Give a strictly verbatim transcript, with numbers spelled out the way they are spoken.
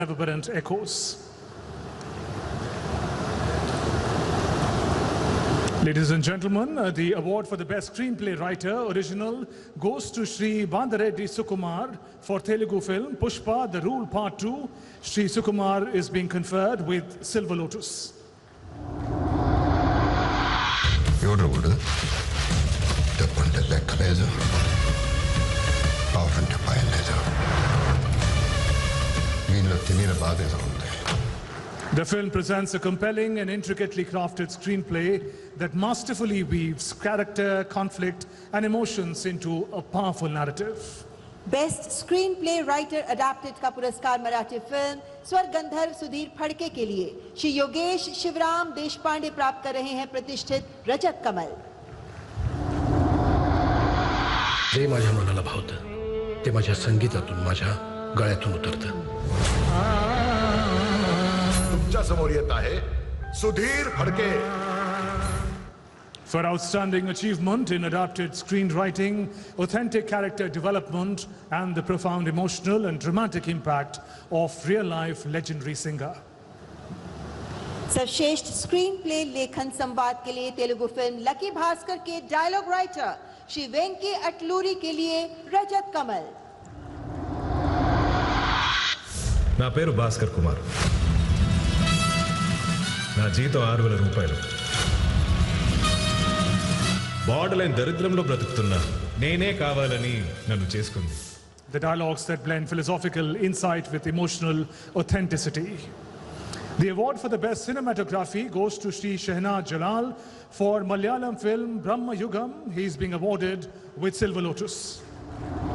reverberant echoes. Ladies and gentlemen, uh, the award for the best screenplay writer original goes to Shri Bandareddy Sukumar for Telugu film Pushpa, The Rule Part two. Shri Sukumar is being conferred with Silver Lotus. ఎవడు డబ్బంటే లెక్కలేదు power అంటే భయం లేదు వీళ్ళు తెలియని బాధ ఏదో ఉంది. The film presents a compelling and intricately crafted screenplay that masterfully weaves character, conflict and emotions into a powerful narrative. Best screen play writer adapted का पुरस्कार मराठी फिल्म स्वर गंधर्व सुधीर फड़के के लिए श्री योगेश शिवराम देशपांडे प्राप्त कर रहे हैं प्रतिष्ठित रजत कमल. जे माझ्या मनाला भावतं ते माझ्या संगीतातून माझ्या गळ्यातून उतरतं. तुमच्या समोर येत आहे Sudhir Phadke. For outstanding achievement in adapted screenwriting, authentic character development, and the profound emotional and dramatic impact of real-life legendary singer. सर्वश्रेष्ठ स्क्रीन प्ले लेखन संवाद के लिए तेलुगु फिल्म लकी भास्कर के डायलॉग राइटर श्री वेंकी अटलूरी के लिए रजत कमल. నా పేరు భాస్కర్ కుమార్. నా జీతం ఆరు వేల రూపాయలు. బార్డర్ లైన్ దరిద్రంలో బ్రతుకుతున్నా నేనే కావాలని నన్ను చేసుకుంది. The dialogues that blend philosophical insight with emotional authenticity. The award for the best cinematography goes to Shri Shehnaz Jalal for Malayalam film Brahma Yugam. He is being awarded with Silver Lotus.